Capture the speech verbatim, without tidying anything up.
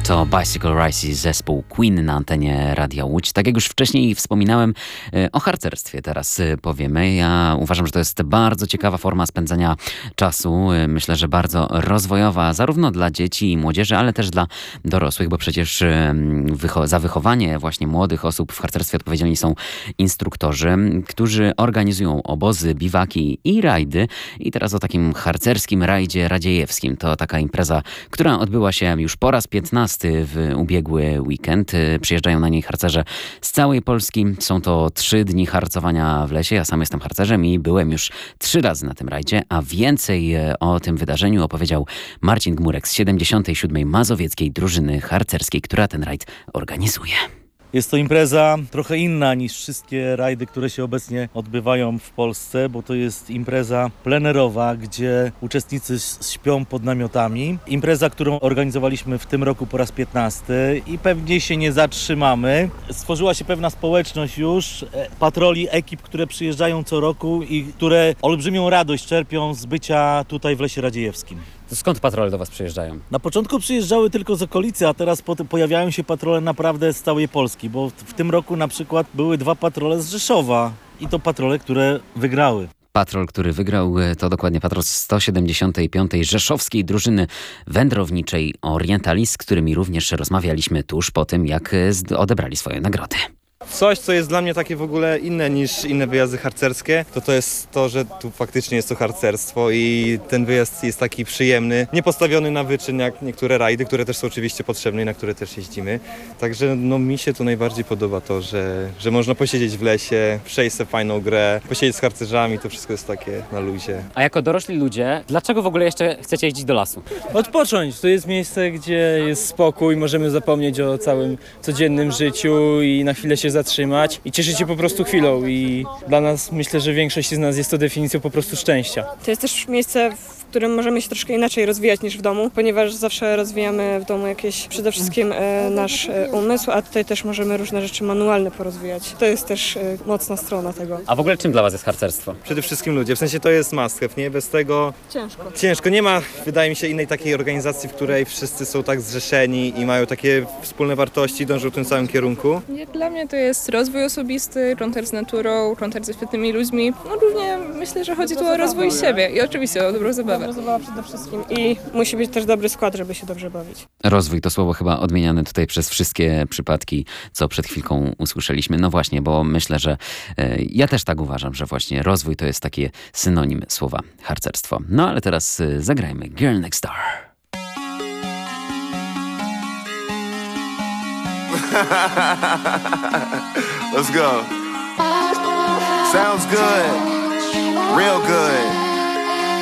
To Bicycle Races, zespół Queen na antenie Radia Łódź. Tak jak już wcześniej wspominałem, o harcerstwie teraz powiemy. Ja uważam, że to jest bardzo ciekawa forma spędzania czasu. Myślę, że bardzo rozwojowa zarówno dla dzieci i młodzieży, ale też dla dorosłych, bo przecież wycho- za wychowanie właśnie młodych osób w harcerstwie odpowiedzialni są instruktorzy, którzy organizują obozy, biwaki i rajdy. I teraz o takim harcerskim rajdzie radziejewskim. To taka impreza, która odbyła się już po raz piętnasty w ubiegły weekend. Przyjeżdżają na niej harcerze z całej Polski. Są to trzy dni harcowania w lesie. Ja sam jestem harcerzem i byłem już trzy razy na tym rajdzie, a więcej o tym wydarzeniu opowiedział Marcin Gmurek z siedemdziesiątej siódmej Mazowieckiej Drużyny Harcerskiej, która ten rajd organizuje. Jest to impreza trochę inna niż wszystkie rajdy, które się obecnie odbywają w Polsce, bo to jest impreza plenerowa, gdzie uczestnicy śpią pod namiotami. Impreza, którą organizowaliśmy w tym roku po raz piętnasty i pewnie się nie zatrzymamy. Stworzyła się pewna społeczność już patroli, ekip, które przyjeżdżają co roku i które olbrzymią radość czerpią z bycia tutaj w Lesie Radziejewskim. To skąd patrole do was przyjeżdżają? Na początku przyjeżdżały tylko z okolicy, a teraz pojawiają się patrole naprawdę z całej Polski, bo w tym roku na przykład były dwa patrole z Rzeszowa i to patrole, które wygrały. Patrol, który wygrał, to dokładnie patrol z sto siedemdziesiątej piątej Rzeszowskiej Drużyny Wędrowniczej Orientalis, z którymi również rozmawialiśmy tuż po tym, jak odebrali swoje nagrody. Coś, co jest dla mnie takie w ogóle inne niż inne wyjazdy harcerskie, to to jest to, że tu faktycznie jest to harcerstwo i ten wyjazd jest taki przyjemny, nie postawiony na wyczyn jak niektóre rajdy, które też są oczywiście potrzebne i na które też jeździmy. Także no, mi się tu najbardziej podoba to, że, że można posiedzieć w lesie, przejść sobie fajną grę, posiedzieć z harcerzami, to wszystko jest takie na luzie. A jako dorośli ludzie, dlaczego w ogóle jeszcze chcecie jeździć do lasu? Odpocząć. To jest miejsce, gdzie jest spokój, możemy zapomnieć o całym codziennym życiu i na chwilę się zatrzymać i cieszyć się po prostu chwilą i dla nas, myślę, że większość z nas jest to definicją po prostu szczęścia. To jest też miejsce, w którym możemy się troszkę inaczej rozwijać niż w domu, ponieważ zawsze rozwijamy w domu jakieś, przede wszystkim e, nasz e, umysł, a tutaj też możemy różne rzeczy manualne porozwijać. To jest też e, mocna strona tego. A w ogóle czym dla was jest harcerstwo? Przede wszystkim ludzie, w sensie to jest must have, nie? Bez tego Ciężko. ciężko. Nie ma, wydaje mi się, innej takiej organizacji, w której wszyscy są tak zrzeszeni i mają takie wspólne wartości, dążą w tym samym kierunku. Dla mnie to jest rozwój osobisty, kontakt z naturą, kontakt ze świetnymi ludźmi. No równie myślę, że chodzi tu o rozwój siebie i oczywiście o dobrą zabawę. Dobra zabawa przede wszystkim i musi być też dobry skład, żeby się dobrze bawić. Rozwój to słowo chyba odmieniane tutaj przez wszystkie przypadki, co przed chwilką usłyszeliśmy. No właśnie, bo myślę, że e, ja też tak uważam, że właśnie rozwój to jest takie synonim słowa harcerstwo. No ale teraz e, zagrajmy Girl Next Door. Let's go. Sounds good. Real good.